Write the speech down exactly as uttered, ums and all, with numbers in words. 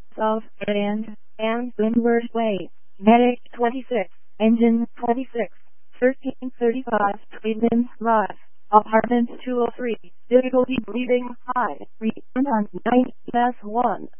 South and, and Windward Way, Medic twenty-six, Engine twenty-six, thirteen thirty-five Twinlands Drive, Apartment two oh three, difficulty breathing high, return on nine S one.